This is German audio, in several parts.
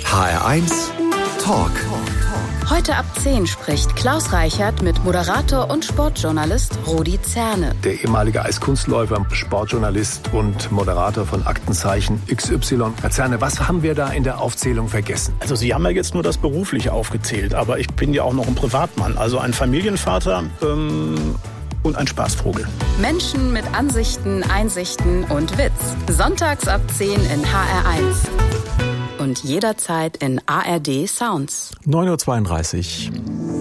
HR1 Talk. Heute ab 10 spricht Klaus Reichert mit Moderator und Sportjournalist Rudi Zerne. Der ehemalige Eiskunstläufer, Sportjournalist und Moderator von Aktenzeichen XY. Herr Zerne, was haben wir da in der Aufzählung vergessen? Also Sie haben ja jetzt nur das Berufliche aufgezählt, aber ich bin ja auch noch ein Privatmann, also ein Familienvater und ein Spaßvogel. Menschen mit Ansichten, Einsichten und Witz. Sonntags ab 10 in HR1. Und jederzeit in ARD Sounds. 9.32 Uhr.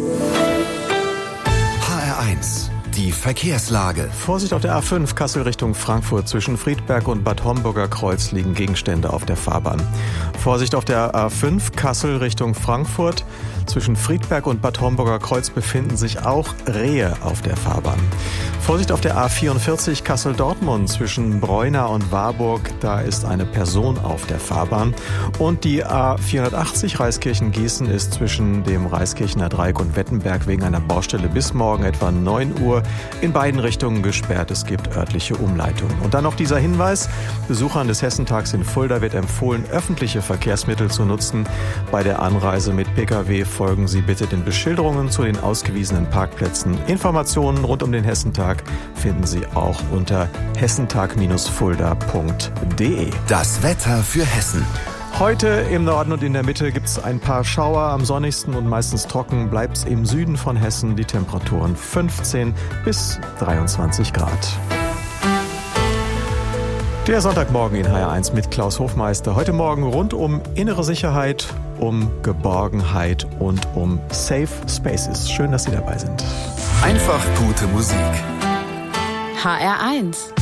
HR1, die Verkehrslage. Vorsicht auf der A5 Kassel Richtung Frankfurt. Zwischen Friedberg und Bad Homburger Kreuz liegen Gegenstände auf der Fahrbahn. Vorsicht auf der A5 Kassel Richtung Frankfurt. Zwischen Friedberg und Bad Homburger Kreuz befinden sich auch Rehe auf der Fahrbahn. Vorsicht auf der A44 Kassel-Dortmund zwischen Breuna und Warburg. Da ist eine Person auf der Fahrbahn. Und die A480 Reiskirchen-Gießen ist zwischen dem Reiskirchener Dreieck und Wettenberg wegen einer Baustelle bis morgen etwa 9 Uhr in beiden Richtungen gesperrt. Es gibt örtliche Umleitungen. Und dann noch dieser Hinweis. Besuchern des Hessentags in Fulda wird empfohlen, öffentliche Verkehrsmittel zu nutzen. Bei der Anreise mit Pkw folgen Sie bitte den Beschilderungen zu den ausgewiesenen Parkplätzen. Informationen rund um den Hessentag finden Sie auch unter hessentag-fulda.de. Das Wetter für Hessen. Heute im Norden und in der Mitte gibt es ein paar Schauer. Am sonnigsten und meistens trocken bleibt es im Süden von Hessen. Die Temperaturen 15 bis 23 Grad. Der Sonntagmorgen in HR1 mit Klaus Hofmeister. Heute Morgen rund um innere Sicherheit, um Geborgenheit und um Safe Spaces. Schön, dass Sie dabei sind. Einfach gute Musik. HR1